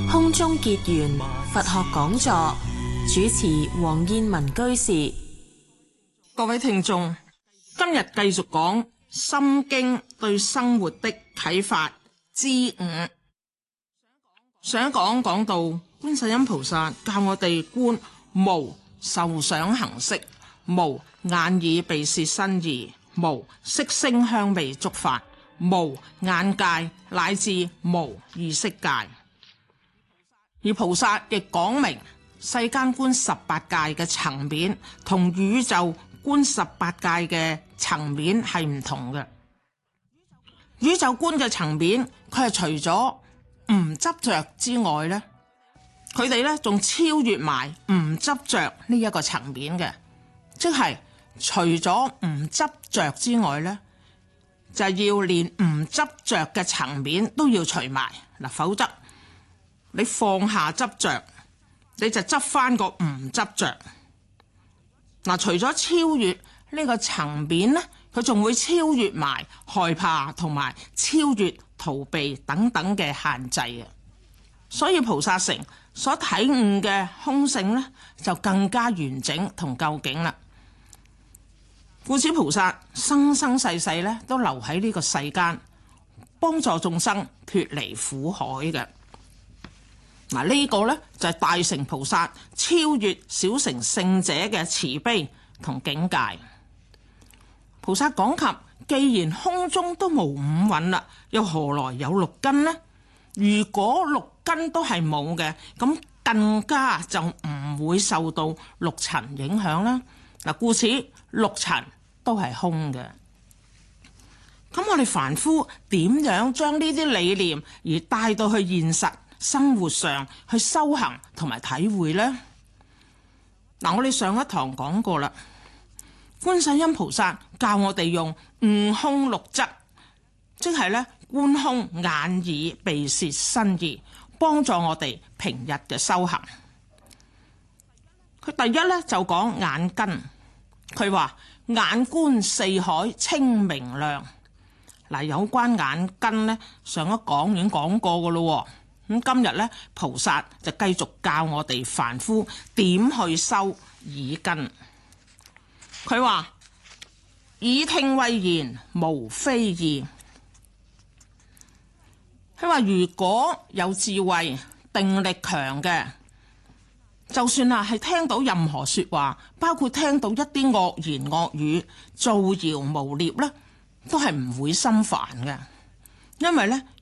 空中結緣佛學講座，主持黃燕文居士。 各位聽眾，今日繼續講《心經》對生活的啟發之5。想講到觀世音菩薩教我哋觀無受想行識，無眼耳鼻舌身意，無色聲香味觸法，無眼界乃至無意識界。而菩薩亦講明世間觀18界嘅層面同宇宙觀18界嘅層面係唔同嘅。宇宙觀嘅層面，佢係除咗唔執着之外呢，佢哋呢仲超越埋唔執着呢一個層面嘅，即係除咗唔執着之外呢，就係要連唔執着嘅層面都要除埋嗱，否則你放下執着，你就執翻個唔執着嗱。除咗超越呢個層面呢，佢仲會超越埋害怕同埋超越逃避等等嘅限制啊！所以菩薩城所體悟嘅空性呢，就更加完整同究竟啦。故此菩薩生生世世咧都留喺呢個世間，幫助眾生脫離苦海嘅。嗱，呢個呢，就係大乘菩薩超越小乘聖者嘅慈悲同境界。菩薩講及，既然空中都無五蘊啦，又何來有六根呢？如果六根都係冇嘅，咁更加就唔會受到六塵影響啦。嗱，故此六塵都係空嘅。咁我哋凡夫點樣將呢啲理念而帶到去現實生活上去修行同埋體會呢？嗱，我哋上一堂講過啦，觀世音菩薩教我哋用悟空六則，即係咧觀空眼耳鼻舌身意，幫助我哋平日嘅修行。佢第一咧就講眼根，佢話眼觀四海清明亮。嗱，有關眼根咧，上一講已經講過噶咯。咁今日咧，菩薩就繼續教我哋凡夫點去修耳根。佢話耳聽為言，無非義。佢話如果有智慧、定力強嘅，就算係聽到任何說話，包括聽到一啲惡言惡語、造謠誣衊咧，都係唔會心煩嘅，因為咧